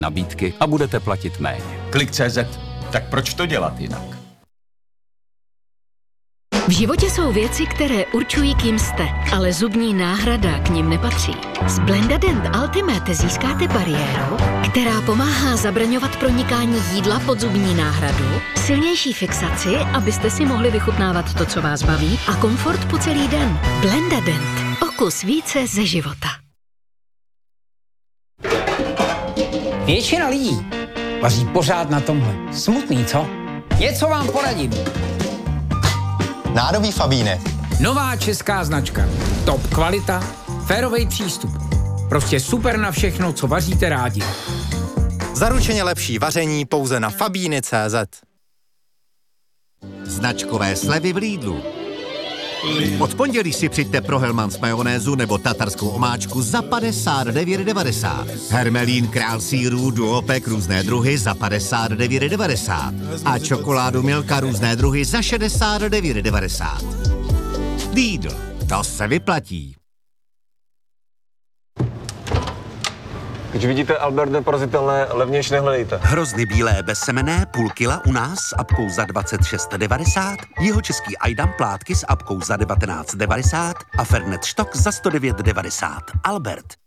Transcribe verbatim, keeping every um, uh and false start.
nabídky a budete platit méně. Klik tečka cé zet. Tak proč to dělat jinak? V životě jsou věci, které určují, kým jste, ale zubní náhrada k nim nepatří. S Blendadent Ultimate získáte bariéru, která pomáhá zabraňovat pronikání jídla pod zubní náhradu, silnější fixaci, abyste si mohli vychutnávat to, co vás baví, a komfort po celý den. Blendadent. O kus více ze života. Většina lidí vaří pořád na tomhle. Smutný, co? Něco vám poradím. Nádobí Fabíny. Nová česká značka. Top kvalita, férovej přístup. Prostě super na všechno, co vaříte rádi. Zaručeně lepší vaření pouze na fabíny tečka cé zet. Značkové slevy v Lidlu. Od pondělí si přijďte pro Hellmann's majonézu nebo tatarskou omáčku za padesát devět devadesát. Hermelín, král sýrů, duopek, různé druhy za padesát devět devadesát. A čokoládu Milka různé druhy za šedesát devět devadesát. Lidl, to se vyplatí. Když vidíte Albert neporazitelné, levnější nehledejte. Hrozny bílé bezsemenné půl kila u nás s apkou za dvacet šest devadesát, jihočeský Ajdam plátky s apkou za devatenáct devadesát a Fernet štok za sto devět devadesát. Albert.